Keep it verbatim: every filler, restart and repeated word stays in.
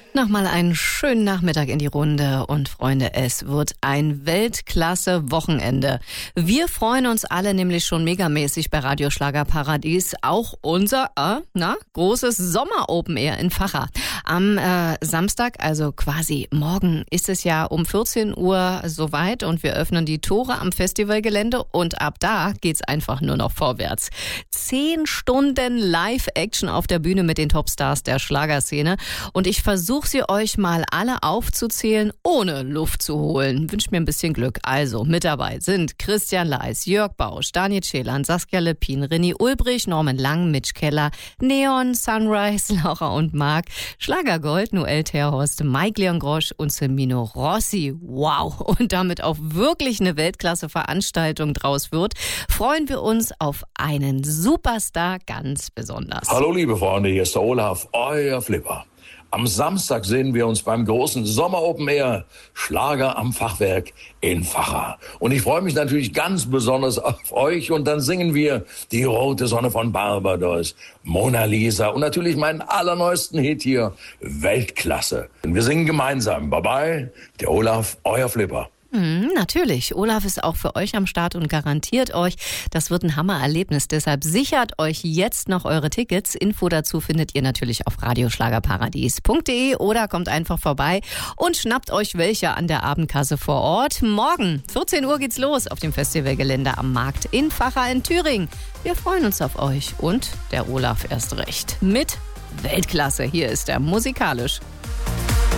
Nochmal einen schönen Nachmittag in die Runde und Freunde, es wird ein Weltklasse-Wochenende. Wir freuen uns alle nämlich schon megamäßig bei Radio Schlagerparadies. Auch unser, äh, na, großes Sommer-Open Air in Vacha. Am äh, Samstag, also quasi morgen, ist es ja um vierzehn Uhr soweit und wir öffnen die Tore am Festivalgelände und ab da geht's einfach nur noch vorwärts. Zehn Stunden Live-Action auf der Bühne mit den Topstars der Schlagerszene und ich versuche sie euch mal alle aufzuzählen, ohne Luft zu holen. Wünscht mir ein bisschen Glück. Also, mit dabei sind Christian Leis, Jörg Bausch, Daniel Schelan, Saskia Lepin, René Ulbrich, Norman Lang, Mitch Keller, Neon, Sunrise, Laura und Marc, Schlagergold, Noel Terhorst, Mike Leon Grosch und Semino Rossi. Wow! Und damit auch wirklich eine Weltklasse-Veranstaltung draus wird, freuen wir uns auf einen Superstar ganz besonders. Hallo liebe Freunde, hier ist der Olaf, euer Flipper. Am Samstag sehen wir uns beim großen Sommer-Open Air Schlager am Fachwerk in Vacha. Und ich freue mich natürlich ganz besonders auf euch. Und dann singen wir Die rote Sonne von Barbados, Mona Lisa und natürlich meinen allerneuesten Hit hier, Weltklasse. Und wir singen gemeinsam. Bye-bye, der Olaf, euer Flipper. Mhm, natürlich. Olaf ist auch für euch am Start und garantiert euch, das wird ein Hammererlebnis. Deshalb sichert euch jetzt noch eure Tickets. Info dazu findet ihr natürlich auf radioschlagerparadies punkt de oder kommt einfach vorbei und schnappt euch welche an der Abendkasse vor Ort. Morgen, vierzehn Uhr geht's los auf dem Festivalgelände am Markt in Vacha in Thüringen. Wir freuen uns auf euch und der Olaf erst recht. Mit Weltklasse. Hier ist er musikalisch.